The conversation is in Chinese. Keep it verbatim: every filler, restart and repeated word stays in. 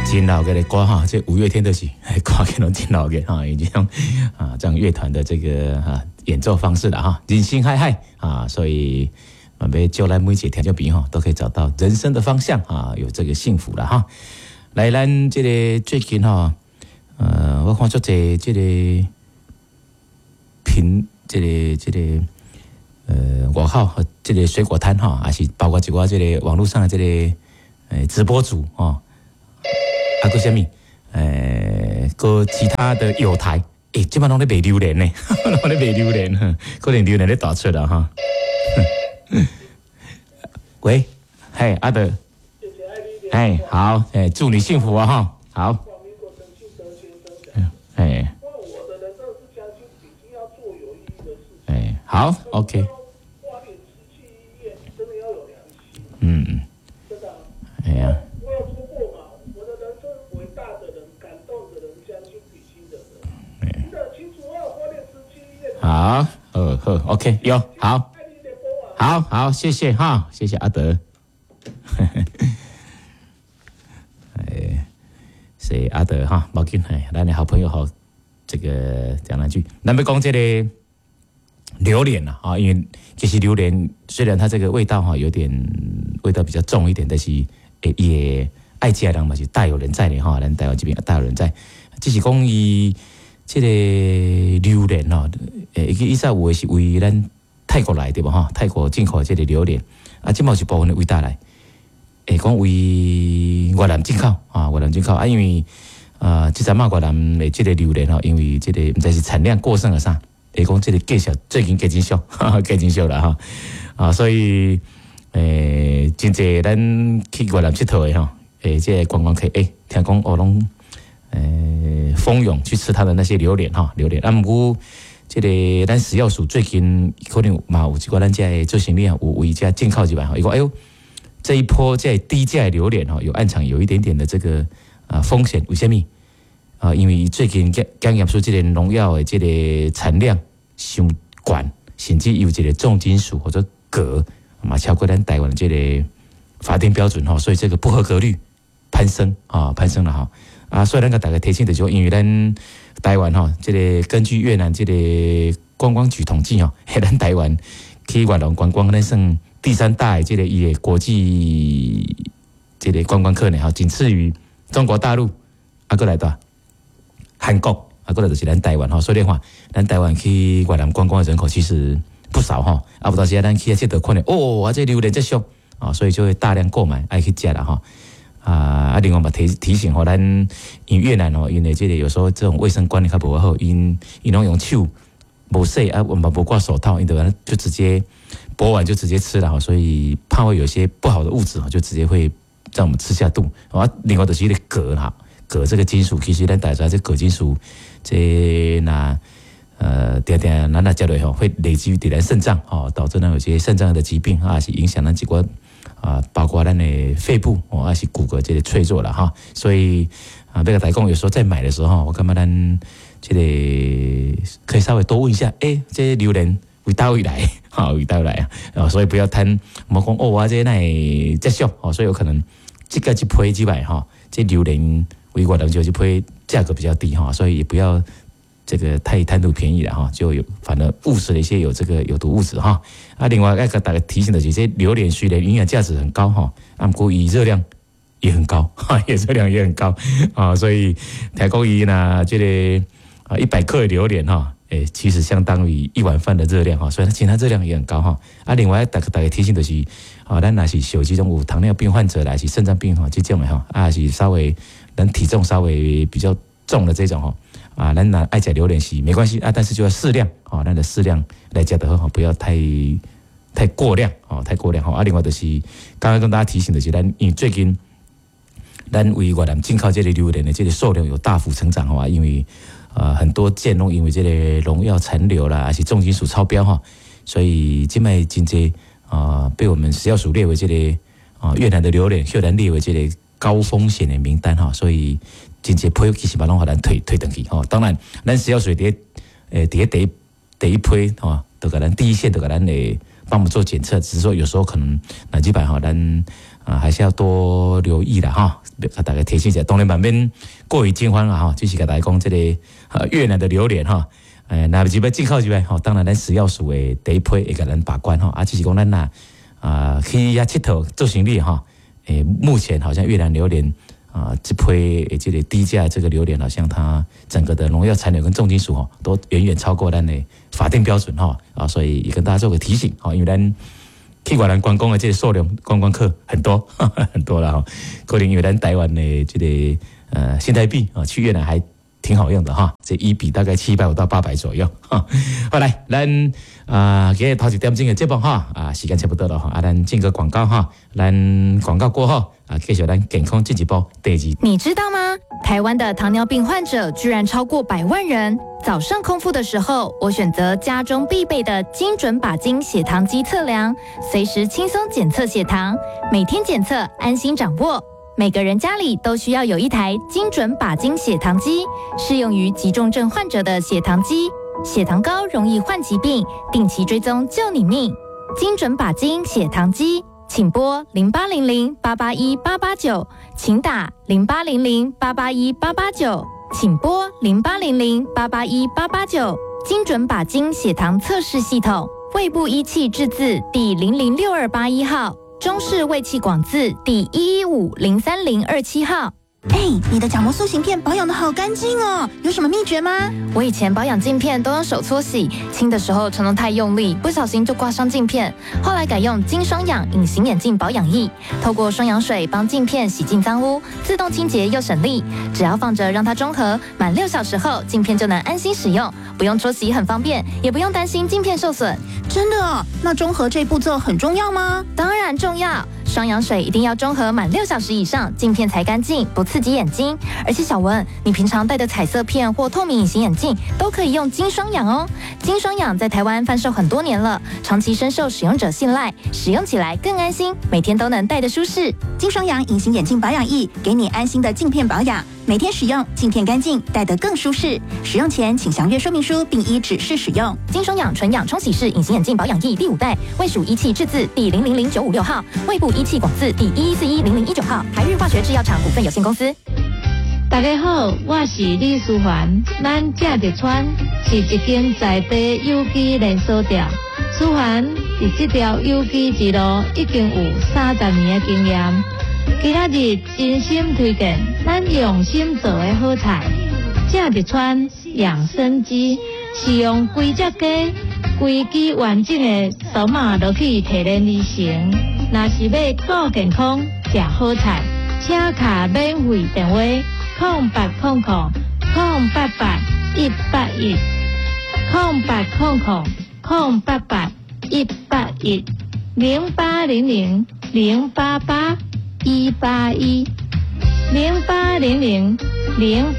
真老嘅的歌哈，这五月天的是歌给侬真老嘅哈，已经啊这样乐团的这个啊演奏方式了哈，人生海海啊，所以我们就来每一个听众朋友哈，都可以找到人生的方向啊，有这个幸福了哈。来，咱这个最近哈，呃，我看出这这个平这个这个呃外口和这个水果摊哈，还是包括一寡这个网络上的这个呃直播主哈。啊，个什么？呃，个其他的友台，诶、欸，基本上都在卖榴莲呢，都在卖榴莲，可能榴莲在打出了哈。喂，嘿，阿德，哎，好，哎，祝你幸福啊哈，好。哎，哎，好 ，OK。嗯，哎呀。好，呃呵 ，OK， 有，好，好好，谢谢哈，谢谢阿德。哎，是阿德哈，冇紧，哎，咱的好朋友好，这个讲两句。咱们讲这个榴莲呐，啊，因为其实榴莲虽然它这个味道哈有点味道比较重一点，但是也也爱吃的人嘛是大有人在的哈，咱台湾这边大有人在，只是讲伊。这个榴莲哦，诶，伊伊早有诶是为咱泰国来对无吼？泰国进口这个榴莲，啊，即嘛是部分的为大来，诶，讲为越南进口啊，越南进口啊，因为啊，即阵嘛越南的这个榴莲哦，因为这个毋知是产量过剩了啥，诶，讲这个价钱最近加真俗，加真俗啦哈，啊，所以诶，真济咱去越南佚佗的吼，诶，这个观光客诶，听讲哦拢。呃，蜂拥去吃它的那些榴莲哈，榴莲。啊，不过这个咱食药署最近可能嘛有一个咱家执行力啊，有为家进口一版哈，伊讲哎呦，这一波这低价榴莲哈，有暗场有一点点的这个啊风险，为什么？啊，因为最近检验出这个农药的这个产量伤悬，甚至有这个重金属或者镉嘛超过咱台湾的这个法定标准哈，所以这个不合格率攀升啊，攀升了哈。啊，所以咱个大家提醒的就，因为咱台湾吼，这个根据越南这个观光局统计吼，咱台湾去越南观光，咱算第三大的这个伊的国际这个观光客呢，吼，仅次于中国大陆，啊，过来到韩国，啊，过来就是咱台湾吼。所以话，咱台湾去越南观光的人口其实不少吼，啊，不到时咱去这得看呢，哦，啊，这榴莲这俗啊，所以就会大量购买，爱去吃啦吼。啊，啊！另外嘛提提醒吼，咱因越南哦，因为这个有时候这种卫生观念较不好，因因拢用手无洗啊，我们不挂手套，因对吧？就直接剥完就直接吃了，所以怕会有些不好的物质就直接会让我们吃下肚。啊，另外就是一个镉哈，镉这个金属，其实咱大家这镉金属，这那呃，点点咱那交流吼，会累积于咱肾脏哦，导致咱有些肾脏的疾病啊，是影响咱几个。啊，包括咱的肺部哦，还是骨骼这个脆弱了哈，所以啊，这个台工有时候在买的时候，我感觉咱这个可以稍微多问一下，哎、欸，这榴莲为大位来，哈，为大位来啊，所以不要贪，莫讲哦，我这那这俗哦，所以有可能这个一批之外哈，这榴莲为越南就一批价格比较低哈，所以也不要。这个太贪图便宜了哈，就有反而误食了一些有这个有毒物质哈。啊，另外要给大家提醒的是，这榴莲虽然营养价值很高哈，啊，不过以热量也很高哈，也热量也很高啊，所以台高一呢，这个啊一百克的榴莲哈，诶，其实相当于一碗饭的热量哈，所以它其他热量也很高哈。啊，另外大大家提醒的是，啊，咱若是属这种有糖尿病患者啦，是肾脏病哈，这种的哈，啊是稍微人体重稍微比较重的这种哈。啊，咱拿爱吃榴莲是没关系啊，但是就要适量啊，咱的适量来吃的好，不要太太过量哦，太过量哈。啊，另外就是刚刚跟大家提醒的是，咱因为最近咱为越南进口这个榴莲的这个数量有大幅成长哈，因为呃很多件拢因为这个农药残留啦，还是重金属超标哈，所以今卖真济啊被我们食药署列为这个啊越南的榴莲，越南列为这个高风险的名单哈，所以。真济批其实嘛拢互咱推推登去吼，当然咱食药水伫诶伫第一第一批吼，都甲咱第一线都甲咱诶帮我们做检测，只是说有时候可能哪几百哈，咱啊还是要多留意的哈，给大家提醒一下，当然慢慢过于惊慌了哈，就是给大家讲这个呃越南的榴莲哈。诶，那是要进口之外，吼，当然咱食药署的第一批会甲咱把关吼，啊，就是讲咱呐啊去遐佚佗做生意哈，诶，目前好像越南榴莲啊这批诶这个低价这个榴莲，好像它整个的农药残留跟重金属吼，都远远超过咱的法定标准哈，啊，所以也跟大家做个提醒哈，因为咱去越南观光的这个数量观光客很多呵呵很多了哈，可能因为咱台湾的这个呃新台币啊，去越南还挺好用的哈，这一比大概七百五到八百左右哈。好来，咱啊，今日头一点钟的节目哈，啊，时间差不多了哈，啊，咱进个广告哈，咱广告过后啊，继续咱健康进一步第二。 你知道吗？台湾的糖尿病患者居然超过百万人。早上空腹的时候，我选择家中必备的精准把精血糖机测量，随时轻松检测血糖，每天检测，安心掌握。每个人家里都需要有一台精准把精血糖机，适用于急重症患者的血糖机。血糖高容易患疾病，定期追踪救你命。精准把精血糖机，请拨零八零零八八一八八九，请打零八零零八八一八八九，请拨零八零零八八一八八九。精准把精血糖测试系统，卫部仪器制字第零零六二八一号。中式卫气广字第一一五零三零二七号。 哎，你的角膜塑形片保养的好干净哦，有什么秘诀吗？ 我以前保养镜片都用手搓洗，清的时候常常太用力，不小心就刮伤镜片。后来改用金双氧隐形眼镜保养液，透过双氧水帮镜片洗净脏污，自动清洁又省力。只要放着让它中和，满六小时后镜片就能安心使用，不用搓洗很方便，也不用担心镜片受损。 真的哦？那中和这步骤很重要吗？ 当然重要。双氧水一定要中和满六小时以上，镜片才干净，不刺激眼睛。而且小文，你平常戴的彩色片或透明隐形眼镜都可以用金双氧哦。金双氧在台湾贩售很多年了，长期深受使用者信赖，使用起来更安心，每天都能戴得舒适。 金双氧隐形眼镜保养液，给你安心的镜片保养，每天使用，镜片干净，戴得更舒适。使用前请详阅说明书，并依指示使用。 金双氧纯氧冲洗式隐形眼镜保养液第五代，卫属仪器制字第零零零九五六号，卫部仪器广字第一一四一零零一九号，台日化学制药厂股份有限公司。 大家好，我是李淑环，咱正直川是一间在地有机连锁店。淑环伫这条有机之路已经有三十年的经验，今仔日真心推荐咱用心做的好菜。正直川养生鸡是用规只鸡、规只完整的扫码落去提炼而成。若是要顾健康、食好菜，请卡免费电话。空八空空空八八一八一，空八空空空八八一八一，零八零零零八八一八一，零八零零零。